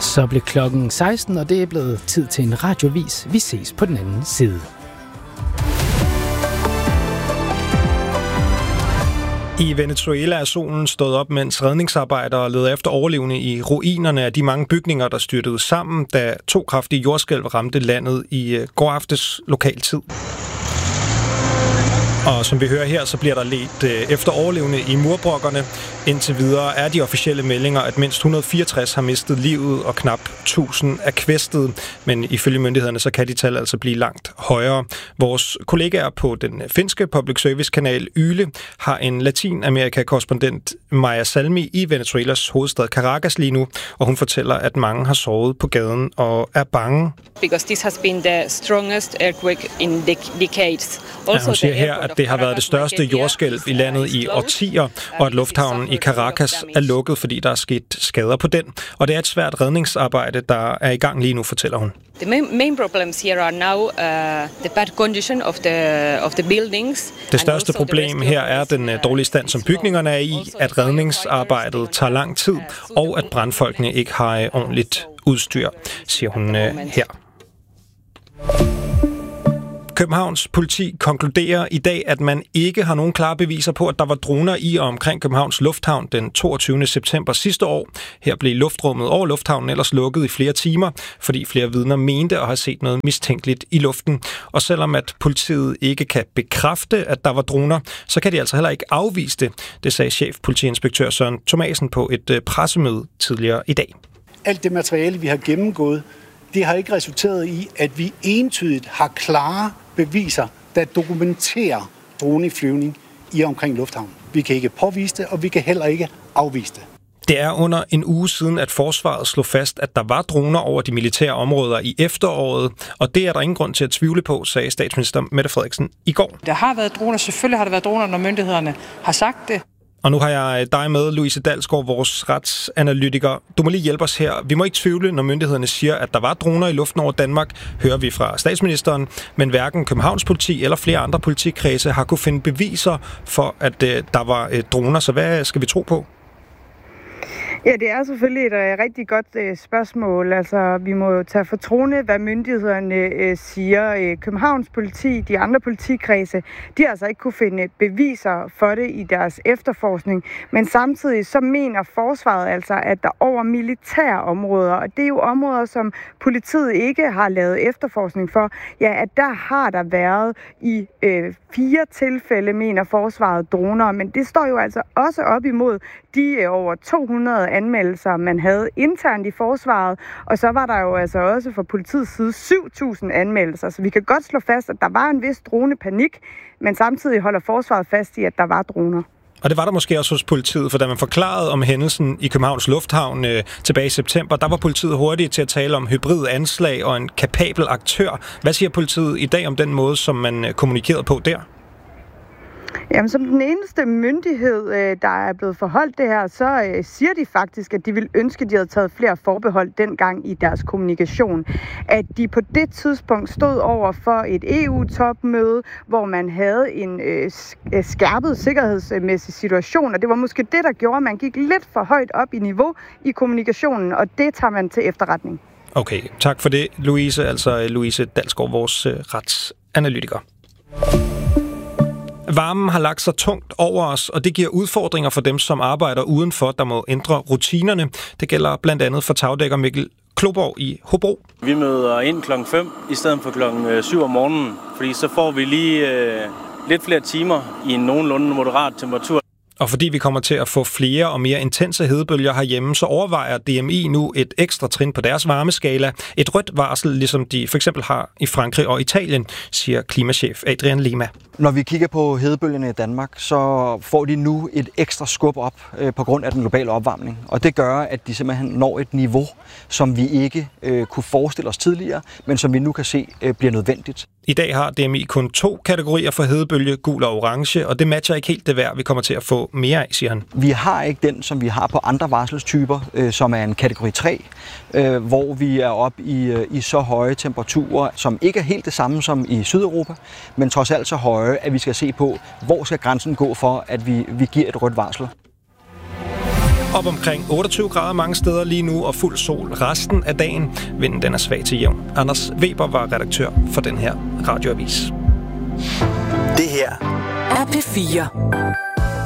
Så blev klokken 16, og det er blevet tid til en radiovis. Vi ses på den anden side. I Venezuela er solen stået op, mens redningsarbejdere leder efter overlevende i ruinerne af de mange bygninger, der styrtede sammen, da 2 kraftige jordskælv ramte landet i går aftes lokal tid. Og som vi hører her, så bliver der ledt efter overlevende i murbrokkerne. Indtil videre er de officielle meldinger, at mindst 164 har mistet livet og knap 1000 er kvæstet. Men ifølge myndighederne, så kan de tal altså blive langt højere. Vores kollegaer på den finske public service kanal Yle har en Latinamerika-korrespondent, Maja Salmi, i Venezuelas hovedstad Caracas lige nu. Og hun fortæller, at mange har sovet på gaden og er bange. Because this has been the strongest earthquake in decades. Ja, hun siger her, at det har været det største jordskælv i landet i årtier, og at lufthavnen i Caracas er lukket, fordi der er sket skader på den. Og det er et svært redningsarbejde, der er i gang lige nu, fortæller hun. The main problems here are now the bad condition of the buildings. Det største problem her er den dårlige stand, som bygningerne er i, at redningsarbejdet tager lang tid, og at brandfolkene ikke har ordentligt udstyr, siger hun her. Københavns politi konkluderer i dag, at man ikke har nogen klare beviser på, at der var droner i og omkring Københavns Lufthavn den 22. september sidste år. Her blev luftrummet over lufthavnen ellers lukket i flere timer, fordi flere vidner mente at have set noget mistænkeligt i luften. Og selvom at politiet ikke kan bekræfte, at der var droner, så kan de altså heller ikke afvise det. Det sagde chefpolitiinspektør Søren Thomasen på et pressemøde tidligere i dag. Alt det materiale, vi har gennemgået, det har ikke resulteret i, at vi entydigt har klare beviser, der dokumenterer droneflyvning i og omkring lufthavnen. Vi kan ikke påvise det, og vi kan heller ikke afvise det. Det er under en uge siden, at forsvaret slog fast, at der var droner over de militære områder i efteråret, og det er der ingen grund til at tvivle på, sagde statsminister Mette Frederiksen i går. Der har været droner, selvfølgelig har der været droner, når myndighederne har sagt det. Og nu har jeg dig med, Louise Dalsgaard, vores retsanalytiker. Du må lige hjælpe os her. Vi må ikke tvivle, når myndighederne siger, at der var droner i luften over Danmark, hører vi fra statsministeren, men hverken Københavns politi eller flere andre politikredse har kunne finde beviser for, at der var droner. Så hvad skal vi tro på? Ja, det er selvfølgelig et rigtig godt spørgsmål. Altså, vi må jo tage for troende, hvad myndighederne siger. Københavns politi, de andre politikredse, de har altså ikke kunne finde beviser for det i deres efterforskning. Men samtidig så mener forsvaret altså, at der over militære områder, og det er jo områder, som politiet ikke har lavet efterforskning for, ja, at der har der været i 4 tilfælde, mener forsvaret, droner. Men det står jo altså også op imod de over 200 anmeldelser, man havde internt i forsvaret, og så var der jo altså også fra politiets side 7.000 anmeldelser, så vi kan godt slå fast, at der var en vis dronepanik, men samtidig holder forsvaret fast i, at der var droner. Og det var der måske også hos politiet, for da man forklarede om hændelsen i Københavns Lufthavn tilbage i september, der var politiet hurtigt til at tale om hybrid anslag og en kapabel aktør. Hvad siger politiet i dag om den måde, som man kommunikerede på der? Jamen, som den eneste myndighed, der er blevet forholdt det her, så siger de faktisk, at de ville ønske, at de havde taget flere forbehold dengang i deres kommunikation. At de på det tidspunkt stod over for et EU-topmøde, hvor man havde en skærpet sikkerhedsmæssig situation, og det var måske det, der gjorde, at man gik lidt for højt op i niveau i kommunikationen, og det tager man til efterretning. Okay, tak for det, Louise. Altså Louise Dalsgaard, vores retsanalytiker. Varmen har lagt sig tungt over os, og det giver udfordringer for dem, som arbejder udenfor, der må ændre rutinerne. Det gælder blandt andet for tagdækker Mikkel Kloborg i Hobro. Vi møder ind klokken 5 i stedet for klokken 7 om morgenen, fordi så får vi lige lidt flere timer i en nogenlunde moderat temperatur. Og fordi vi kommer til at få flere og mere intense hedebølger herhjemme, så overvejer DMI nu et ekstra trin på deres varmeskala. Et rødt varsel, ligesom de for eksempel har i Frankrig og Italien, siger klimachef Adrian Lima. Når vi kigger på hedebølgerne i Danmark, så får de nu et ekstra skub op på grund af den globale opvarmning. Og det gør, at de simpelthen når et niveau, som vi ikke kunne forestille os tidligere, men som vi nu kan se bliver nødvendigt. I dag har DMI kun 2 kategorier for hedebølge, gul og orange, og det matcher ikke helt det vejr, vi kommer til at få mere af, siger han. Vi har ikke den, som vi har på andre varselstyper, som er en kategori 3, hvor vi er oppe i så høje temperaturer, som ikke er helt det samme som i Sydeuropa, men trods alt så høje, at vi skal se på, hvor skal grænsen gå for, at vi giver et rødt varsel. Op omkring 28 grader mange steder lige nu, og fuld sol resten af dagen. Vinden den er svag til jævn. Anders Weber var redaktør for den her radioavis. Det her er P4.